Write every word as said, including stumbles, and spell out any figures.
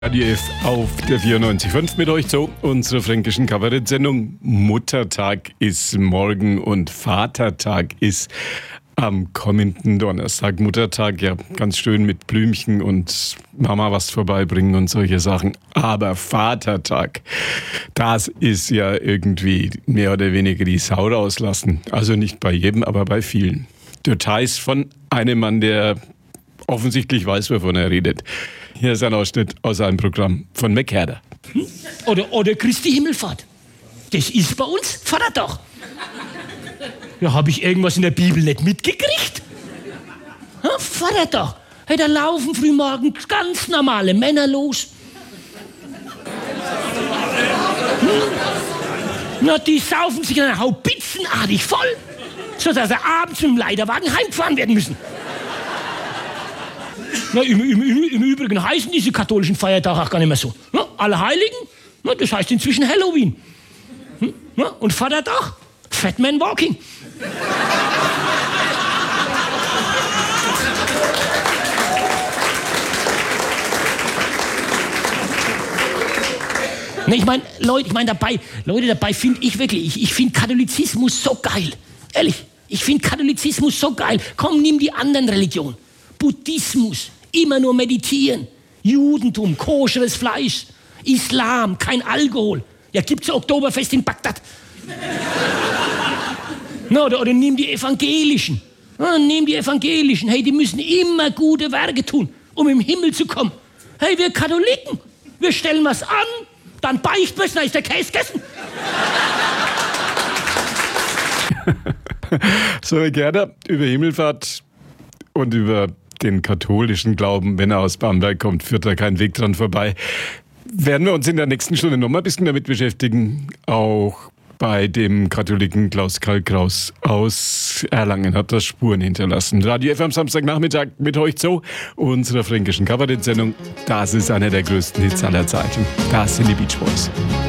Radio F auf der vierundneunzig Komma fünf mit euch zu unserer fränkischen Kabarett-Sendung. Muttertag ist morgen und Vatertag ist am kommenden Donnerstag. Muttertag, ja, ganz schön mit Blümchen und Mama was vorbeibringen und solche Sachen. Aber Vatertag, das ist ja irgendwie mehr oder weniger die Sau rauslassen. Also nicht bei jedem, aber bei vielen. Details von einem Mann, der offensichtlich weiß, wovon er redet. Hier ist ein Ausschnitt aus einem Programm von McHerder. Hm? Oder, oder Christi Himmelfahrt. Das ist bei uns Vatertag. Ja, habe ich irgendwas in der Bibel nicht mitgekriegt? Ha, Vatertag. Hey, da laufen frühmorgens ganz normale Männer los. Hm? Na, die saufen sich eine Haubitzenartig voll, sodass sie abends mit dem Leiterwagen heimgefahren werden müssen. Na, im, im, Im Übrigen heißen diese katholischen Feiertage auch gar nicht mehr so. Na, Allerheiligen, na, das heißt inzwischen Halloween. Hm? Na, und Vatertag, Fat Man Walking. Na, ich meine, Leute, ich meine dabei, Leute, dabei finde ich wirklich, ich, ich finde Katholizismus so geil. Ehrlich, ich finde Katholizismus so geil. Komm, nimm die anderen Religionen. Buddhismus, immer nur meditieren. Judentum, koscheres Fleisch. Islam, kein Alkohol. Ja, gibt's ein Oktoberfest in Bagdad. Na, oder, oder nimm die Evangelischen. Ja, nimm die Evangelischen. Hey, die müssen immer gute Werke tun, um im Himmel zu kommen. Hey, wir Katholiken, wir stellen was an, dann beichten wir es, dann ist der Käse gegessen. So, gerne über Himmelfahrt und über den katholischen Glauben, wenn er aus Bamberg kommt, führt da kein Weg dran vorbei. Werden wir uns in der nächsten Stunde noch mal ein bisschen damit beschäftigen. Auch bei dem Katholiken Klaus-Karl Kraus aus Erlangen hat das Spuren hinterlassen. Radio F am Samstagnachmittag mit euch zu unserer fränkischen Kabarett-Sendung. Das ist einer der größten Hits aller Zeiten. Das sind die Beach Boys.